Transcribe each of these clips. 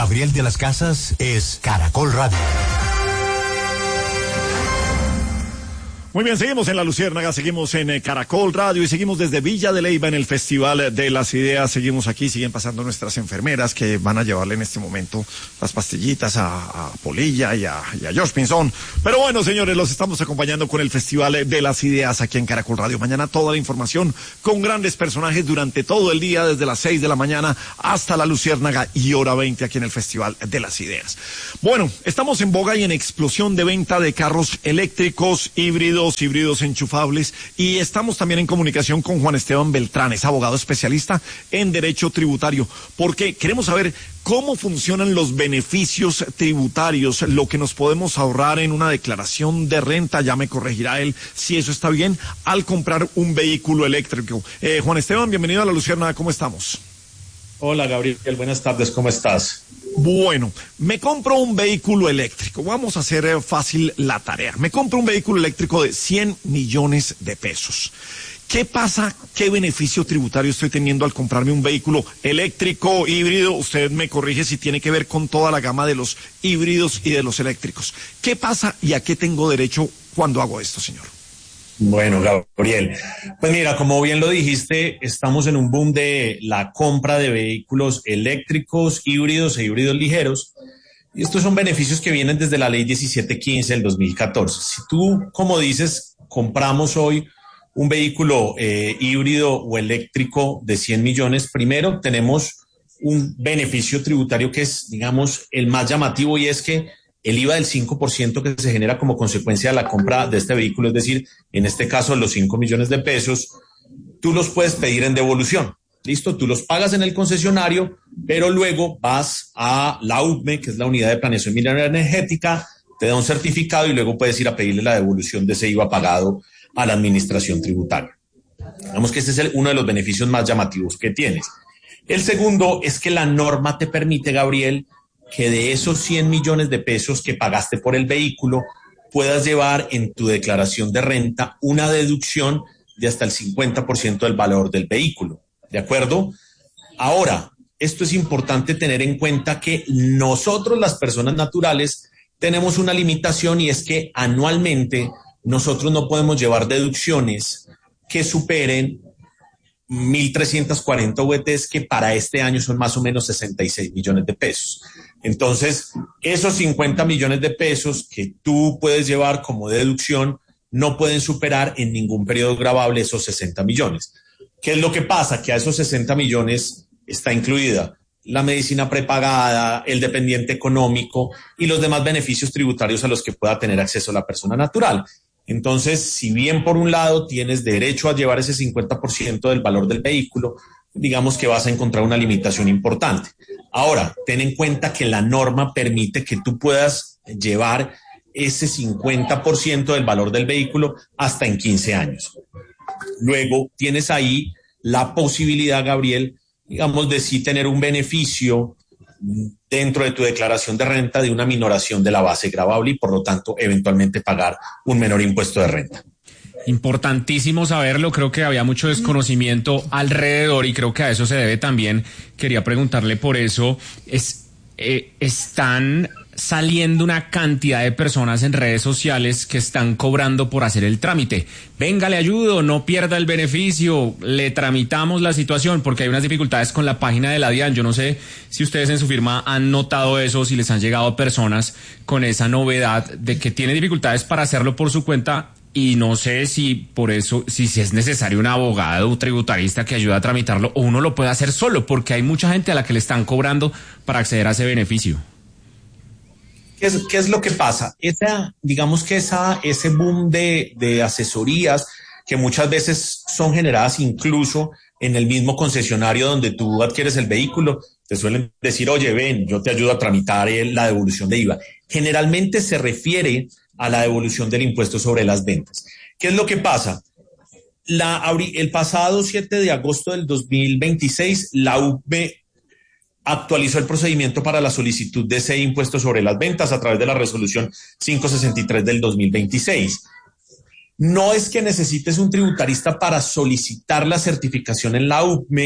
Gabriel de las Casas es Caracol Radio. Muy bien, seguimos en La Luciérnaga, seguimos en Caracol Radio y seguimos desde Villa de Leyva en el Festival de las Ideas. Seguimos aquí, siguen pasando nuestras enfermeras que van a llevarle en este momento las pastillitas a Polilla y a George Pinzón. Pero bueno, señores, los estamos acompañando con el Festival de las Ideas aquí en Caracol Radio. Mañana toda la información con grandes personajes durante todo el día, desde las 6 de la mañana hasta La Luciérnaga y hora 20 aquí en el Festival de las Ideas. Bueno, estamos en boga y en explosión de venta de carros eléctricos, híbridos enchufables, y estamos también en comunicación con Juan Esteban Beltrán, es abogado especialista en derecho tributario, porque queremos saber cómo funcionan los beneficios tributarios, lo que nos podemos ahorrar en una declaración de renta, ya me corregirá él si eso está bien, al comprar un vehículo eléctrico. Juan Esteban, bienvenido a La Luciérnaga, ¿cómo estamos? Hola Gabriel, buenas tardes, ¿cómo estás? Bueno, me compro un vehículo eléctrico, vamos a hacer fácil la tarea. Me compro un vehículo eléctrico de 100 millones de pesos. ¿Qué pasa? ¿Qué beneficio tributario estoy teniendo al comprarme un vehículo eléctrico, híbrido? Usted me corrige si tiene que ver con toda la gama de los híbridos y de los eléctricos. ¿Qué pasa y a qué tengo derecho cuando hago esto, señor? Bueno, Gabriel, pues mira, como bien lo dijiste, estamos en un boom de la compra de vehículos eléctricos, híbridos e híbridos ligeros. Y estos son beneficios que vienen desde la ley 1715 del 2014. Si tú, como dices, compramos hoy un vehículo híbrido o eléctrico de 100 millones, primero tenemos un beneficio tributario que es, digamos, el más llamativo, y es que el IVA del 5% que se genera como consecuencia de la compra de este vehículo, es decir, en este caso los 5 millones de pesos, tú los puedes pedir en devolución. ¿Listo? Tú los pagas en el concesionario, pero luego vas a la UPME, que es la Unidad de Planeación Minera Energética, te da un certificado y luego puedes ir a pedirle la devolución de ese IVA pagado a la administración tributaria. Digamos que este es uno de los beneficios más llamativos que tienes. El segundo es que la norma te permite, Gabriel, que de esos 100 millones de pesos que pagaste por el vehículo, puedas llevar en tu declaración de renta una deducción de hasta el 50% del valor del vehículo. ¿De acuerdo? Ahora, esto es importante tener en cuenta que nosotros, las personas naturales, tenemos una limitación, y es que anualmente nosotros no podemos llevar deducciones que superen 1.340 VTs, que para este año son más o menos 66 millones de pesos. Entonces, esos 50 millones de pesos que tú puedes llevar como deducción no pueden superar en ningún periodo gravable esos 60 millones. ¿Qué es lo que pasa? Que a esos 60 millones está incluida la medicina prepagada, el dependiente económico y los demás beneficios tributarios a los que pueda tener acceso la persona natural. Entonces, si bien por un lado tienes derecho a llevar ese 50% del valor del vehículo, digamos que vas a encontrar una limitación importante. Ahora, ten en cuenta que la norma permite que tú puedas llevar ese 50% del valor del vehículo hasta en 15 años. Luego, tienes ahí la posibilidad, Gabriel, digamos, de sí tener un beneficio dentro de tu declaración de renta de una minoración de la base gravable y, por lo tanto, eventualmente pagar un menor impuesto de renta. Importantísimo saberlo, creo que había mucho desconocimiento alrededor y creo que a eso se debe también. Quería preguntarle por eso, están saliendo una cantidad de personas en redes sociales que están cobrando por hacer el trámite. Venga, le ayudo, no pierda el beneficio, le tramitamos la situación, porque hay unas dificultades con la página de la DIAN. Yo no sé si ustedes en su firma han notado eso, si les han llegado personas con esa novedad de que tienen dificultades para hacerlo por su cuenta, y no sé si por eso, si es necesario un abogado, un tributarista que ayude a tramitarlo, o uno lo puede hacer solo, porque hay mucha gente a la que le están cobrando para acceder a ese beneficio. ¿Qué es lo que pasa? Digamos que ese boom de asesorías que muchas veces son generadas incluso en el mismo concesionario donde tú adquieres el vehículo, te suelen decir, oye, ven, yo te ayudo a tramitar la devolución de IVA. Generalmente se refiere a la devolución del impuesto sobre las ventas. ¿Qué es lo que pasa? El pasado 7 de agosto del 2026, la UPME actualizó el procedimiento para la solicitud de ese impuesto sobre las ventas a través de la resolución 563 del 2026. No es que necesites un tributarista para solicitar la certificación en la UPME,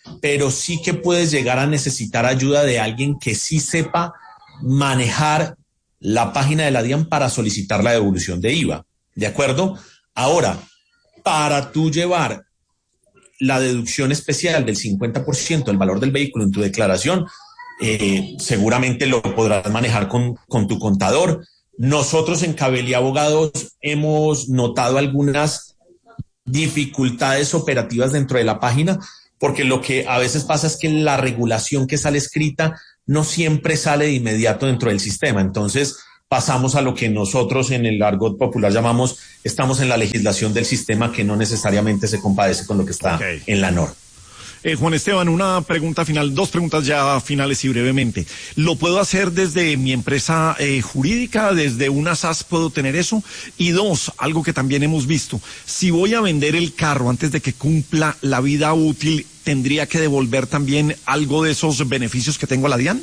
pero sí que puedes llegar a necesitar ayuda de alguien que sí sepa manejar la página de la DIAN para solicitar la devolución de IVA, ¿de acuerdo? Ahora, para tú llevar la deducción especial del 50% del valor del vehículo en tu declaración, seguramente lo podrás manejar con tu contador. Nosotros en Cabelli Abogados hemos notado algunas dificultades operativas dentro de la página, porque lo que a veces pasa es que la regulación que sale escrita no siempre sale de inmediato dentro del sistema. Entonces pasamos a lo que nosotros en el argot popular llamamos, estamos en la legislación del sistema, que no necesariamente se compadece con lo que está en la norma. Juan Esteban, una pregunta final, 2 preguntas ya finales y brevemente. ¿Lo puedo hacer desde mi empresa jurídica, desde una SAS puedo tener eso? Y 2, algo que también hemos visto, si voy a vender el carro antes de que cumpla la vida útil, ¿tendría que devolver también algo de esos beneficios que tengo a la DIAN?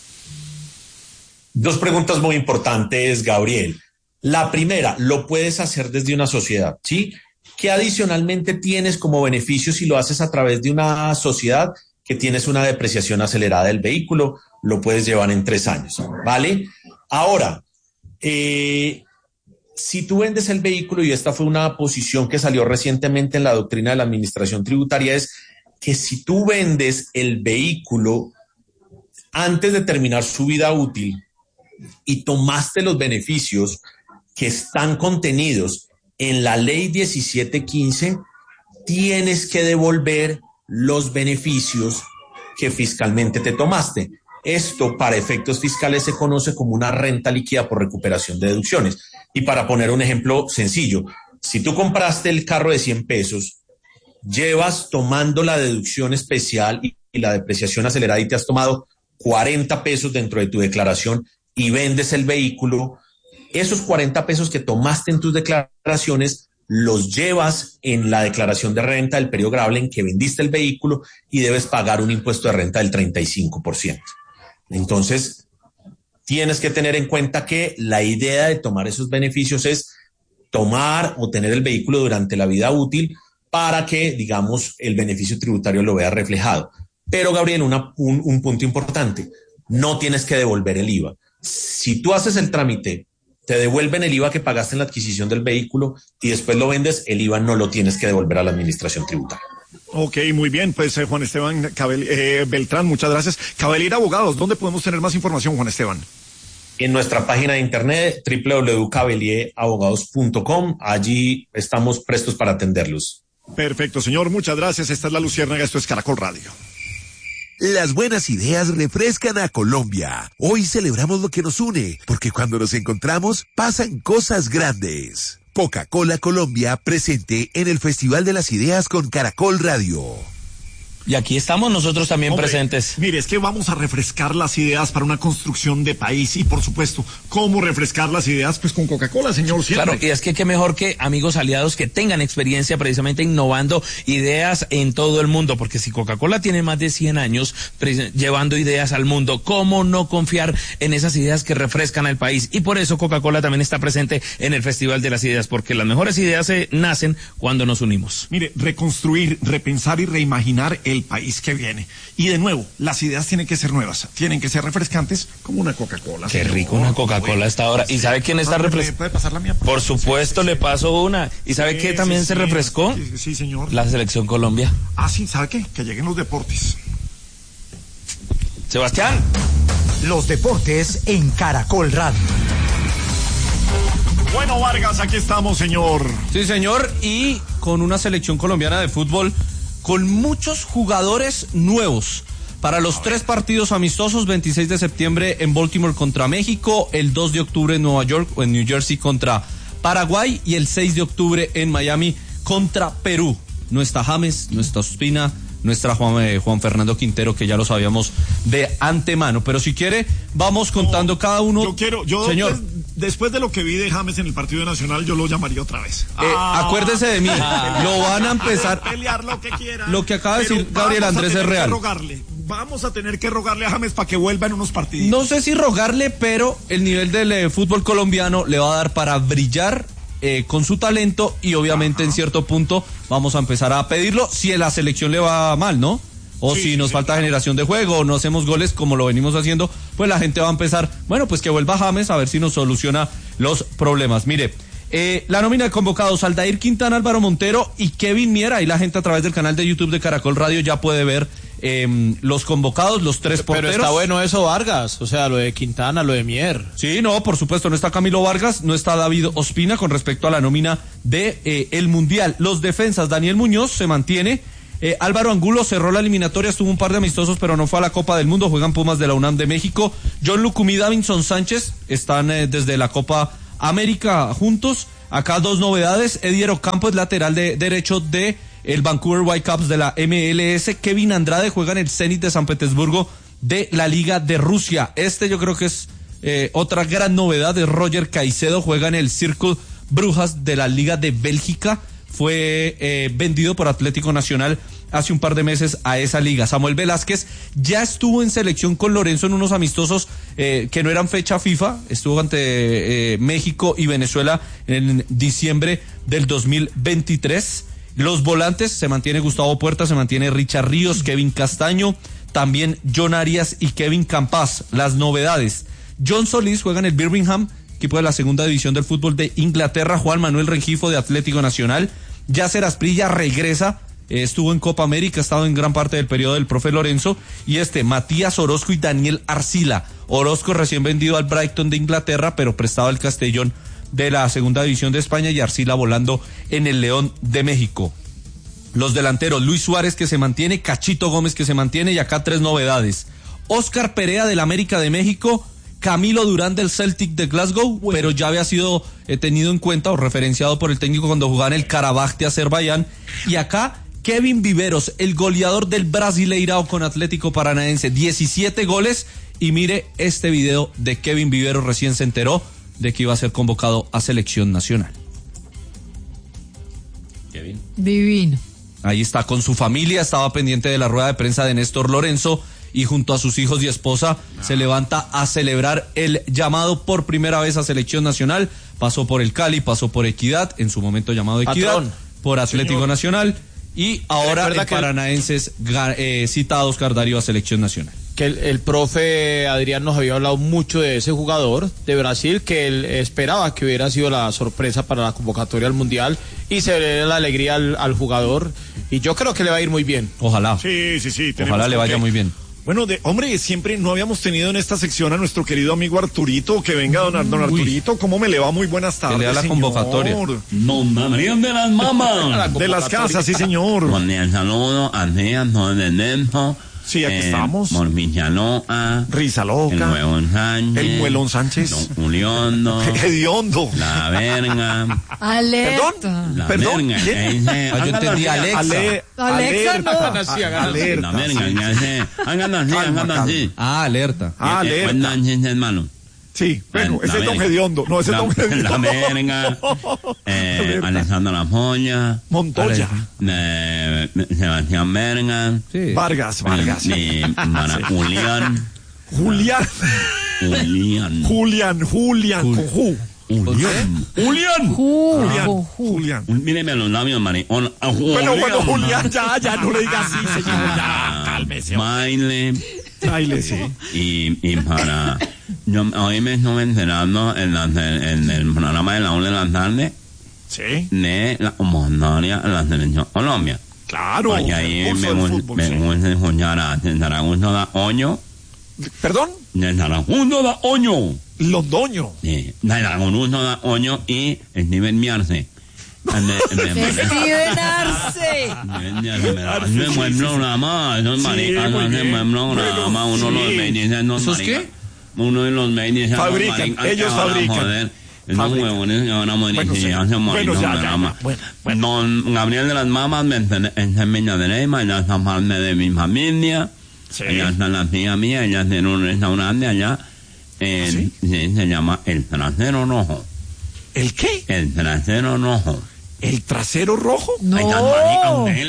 2 preguntas muy importantes, Gabriel. La primera, lo puedes hacer desde una sociedad, ¿sí? ¿Qué adicionalmente tienes como beneficio si lo haces a través de una sociedad? Que tienes una depreciación acelerada del vehículo, lo puedes llevar en 3 años, ¿vale? Ahora, si tú vendes el vehículo, y esta fue una posición que salió recientemente en la doctrina de la administración tributaria, es que si tú vendes el vehículo antes de terminar su vida útil y tomaste los beneficios que están contenidos en la ley 1715, tienes que devolver los beneficios que fiscalmente te tomaste. Esto, para efectos fiscales, se conoce como una renta líquida por recuperación de deducciones. Y para poner un ejemplo sencillo, si tú compraste el carro de 100 pesos, llevas tomando la deducción especial y la depreciación acelerada y te has tomado 40 pesos dentro de tu declaración y vendes el vehículo, esos 40 pesos que tomaste en tus declaraciones los llevas en la declaración de renta del periodo grabable en que vendiste el vehículo y debes pagar un impuesto de renta del 35%. Entonces, tienes que tener en cuenta que la idea de tomar esos beneficios es tomar o tener el vehículo durante la vida útil para que, digamos, el beneficio tributario lo vea reflejado. Pero, Gabriel, un punto importante, no tienes que devolver el IVA. Si tú haces el trámite, te devuelven el IVA que pagaste en la adquisición del vehículo y después lo vendes, el IVA no lo tienes que devolver a la administración tributaria. Ok, muy bien, pues Juan Esteban Beltrán, muchas gracias. Cabelli Abogados, ¿dónde podemos tener más información, Juan Esteban? En nuestra página de internet www.cabellieabogados.com, allí estamos prestos para atenderlos. Perfecto, señor, muchas gracias. Esta es La Luciérnaga, esto es Caracol Radio. Las buenas ideas refrescan a Colombia. Hoy celebramos lo que nos une, porque cuando nos encontramos pasan cosas grandes. Coca-Cola Colombia presente en el Festival de las Ideas con Caracol Radio. Y aquí estamos nosotros también presentes. Mire, es que vamos a refrescar las ideas para una construcción de país y, por supuesto, ¿cómo refrescar las ideas? Pues con Coca-Cola, señor, siempre. Claro, y es que qué mejor que amigos aliados que tengan experiencia precisamente innovando ideas en todo el mundo, porque si Coca-Cola tiene más de 100 años llevando ideas al mundo, ¿cómo no confiar en esas ideas que refrescan al país? Y por eso Coca-Cola también está presente en el Festival de las Ideas, porque las mejores ideas se nacen cuando nos unimos. Mire, reconstruir, repensar y reimaginar el país que viene. Y de nuevo, las ideas tienen que ser nuevas, tienen que ser refrescantes como una Coca-Cola. Qué rico una Coca-Cola a esta hora. ¿Y sabe quién está refrescando? ¿Puede pasar la mía? Por supuesto, le paso una. ¿Y sabe qué también se refrescó? Sí, señor. La Selección Colombia. Ah, sí, ¿sabe qué? Que lleguen los deportes. Sebastián. Los deportes en Caracol Radio. Bueno, Vargas, aquí estamos, señor. Sí, señor, y con una selección colombiana de fútbol con muchos jugadores nuevos para los 3 partidos amistosos: 26 de septiembre en Baltimore contra México, el 2 de octubre en Nueva York o en New Jersey contra Paraguay y el 6 de octubre en Miami contra Perú. No está James, no está Ospina, no está Juan Fernando Quintero, que ya lo sabíamos de antemano, pero si quiere vamos contando cada uno. Señor, después de lo que vi de James en el partido nacional, yo lo llamaría otra vez. Acuérdese de mí, lo van a empezar a pelear lo que quieran. Lo que acaba de decir Gabriel Andrés es real. Vamos a tener que rogarle a James para que vuelva en unos partidos. No sé si rogarle, pero el nivel del fútbol colombiano le va a dar para brillar con su talento y obviamente en cierto punto vamos a empezar a pedirlo si la selección le va mal, ¿no? o si nos falta generación de juego, o no hacemos goles como lo venimos haciendo, pues la gente va a empezar, bueno, pues que vuelva James a ver si nos soluciona los problemas. Mire, la nómina de convocados: Aldair Quintana, Álvaro Montero y Kevin Miera. Ahí la gente a través del canal de YouTube de Caracol Radio ya puede ver los convocados, los 3 porteros. Pero está bueno eso, Vargas, o sea, lo de Quintana, lo de Mier. Sí, no, por supuesto, no está Camilo Vargas, no está David Ospina con respecto a la nómina de el Mundial. Los defensas: Daniel Muñoz se mantiene, Álvaro Angulo cerró la eliminatoria, estuvo un par de amistosos, pero no fue a la Copa del Mundo, juegan Pumas de la UNAM de México. John Lucumí, Davinson Sánchez están desde la Copa América juntos. Acá 2 novedades: Edier Ocampo es lateral derecho de el Vancouver Whitecaps de la MLS. Kevin Andrade juega en el Zenit de San Petersburgo de la Liga de Rusia. Yo creo que es otra gran novedad. Es Roger Caicedo, juega en el Circle Brujas de la Liga de Bélgica. Fue vendido por Atlético Nacional hace un par de meses a esa liga. Samuel Velázquez ya estuvo en selección con Lorenzo en unos amistosos que no eran fecha FIFA. Estuvo ante México y Venezuela en diciembre del 2023. Los volantes: se mantiene Gustavo Puerta, se mantiene Richard Ríos, Kevin Castaño, también John Arias y Kevin Campas. Las novedades: John Solís juega en el Birmingham, equipo de la segunda división del fútbol de Inglaterra. Juan Manuel Rengifo de Atlético Nacional. Yasser Asprilla regresa, estuvo en Copa América, ha estado en gran parte del periodo del profe Lorenzo. Y Matías Orozco y Daniel Arcila. Orozco recién vendido al Brighton de Inglaterra, pero prestado al Castellón de la segunda división de España, y Arcila volando en el León de México. Los delanteros: Luis Suárez, que se mantiene, Cachito Gómez, que se mantiene, y acá 3 novedades: Oscar Perea del América de México, Camilo Durán del Celtic de Glasgow, pero ya había sido tenido en cuenta o referenciado por el técnico cuando jugaba en el Karabaj de Azerbaiyán. Y acá Kevin Viveros, el goleador del Brasileirao con Atlético Paranaense, 17 goles. Y mire este video de Kevin Viveros, recién se enteró de que iba a ser convocado a selección nacional. Kevin. Divino. Ahí está con su familia, estaba pendiente de la rueda de prensa de Néstor Lorenzo, y junto a sus hijos y esposa se levanta a celebrar el llamado por primera vez a selección nacional. Pasó por el Cali, pasó por Equidad, en su momento llamado Equidad, Patrón. Por Atlético Nacional, y ahora el Paranaenses cita a Oscar Darío a selección nacional. Que el profe Adrián nos había hablado mucho de ese jugador de Brasil, que él esperaba que hubiera sido la sorpresa para la convocatoria al Mundial, y se le da la alegría al jugador, y yo creo que le va a ir muy bien. Ojalá. Sí. Ojalá le vaya muy bien. Bueno, hombre, siempre no habíamos tenido en esta sección a nuestro querido amigo Arturito. Que venga don Arturito. ¿Cómo me le va? Muy buenas tardes, que le da la señor convocatoria. No, María de las mamás. De las casas, sí, señor. Con el saludo a Díaz, de Nelson. Sí, aquí estamos. Morvillaloa. Risa Loca. El Muelón Sánchez. El Muelón Sánchez. Don Juliondo. Hediondo. La Verga. Alerta. La Verga. Yo entendí Alexa. Alexa no. Alerta. La Verga. Hagan así. Alerta. Alerta. Hermano. Sí, bueno, ese es Don Hediondo. No, ese es Don Hediondo. La Verga. Alessandro La Joya. Montoya. Sebastián Verga. Sí. Vargas. Julián. Con Julián. Míreme los labios, maricón. Bueno, Julián, ya no le digas así, señor. Ya, cálmese. Baile, sí. Y para... hoy me estuve enterando en el programa de la 1 de la tarde. Sí. De la convocatoria a la selección Colombia. Claro. Porque ahí me gusta escuchar a Zaragoza da Oño. ¿Perdón? De Zaragoza da Oño. Londoño. Sí, de Zaragoza da Oño y Steven Miarce. Steven Arce. No es buen programa, esos maricas no hacen buen programa, uno los ve y dicen, no, ¿esos qué? Uno de los ve y dicen, fabrican, ellos fabrican. Esos huevones que van a morir si hacen morir un programa. Don Gabriel de las Mamas me enseña de Leyma, ella está parte de mi familia, ella está la tía mía, ella tiene un restaurante allá, se llama El Trasero Rojo. ¿El qué? El Trasero Rojo. ¿El trasero rojo? No. Ay, tan marica,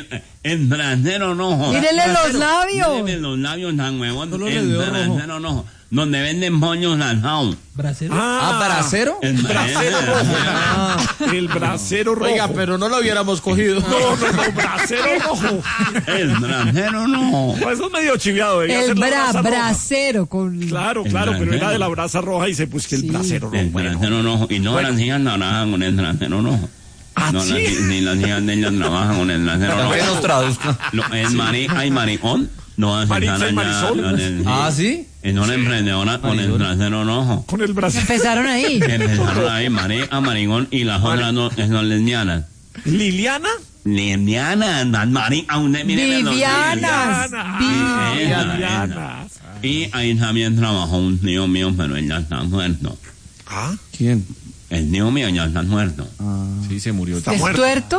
El trasero rojo. Mírele los labios. Mírele los labios tan huevón. Solo le El veo trasero rojo. Donde venden pollos lanzados. ¿Bracero? ¿bracero? El bracero rojo. El bracero rojo. Oiga, pero no lo hubiéramos cogido. No, bracero rojo. El trasero rojo. No, eso es medio chiviado. El bracero con... Claro, El pero bracero. era de la brasa roja y se puso que el bracero rojo. El trasero rojo. Y no las niñas trabajan con el trasero rojo. ¿Ah, No, sí? ni las niñas de ellas trabajan con el trasero rojo. Que nos traduzca. Hay maricón. No hacen Maritza nada y Marisol. Ah, ¿sí? En una emprendedora con el trasero rojo. Con el bracero. Empezaron ahí. Empezaron ahí, marica, maricón, y las otras no, son lesbianas. ¿Liliana? Lesbianas, marica, usted mire los Vivianas. Lilianas. Y ahí también trabajó un tío mío, pero él ya está muerto. ¿Ah? ¿Quién? El tío mío ya está muerto. Sí, se murió. Está ¿Es muerto. tuerto?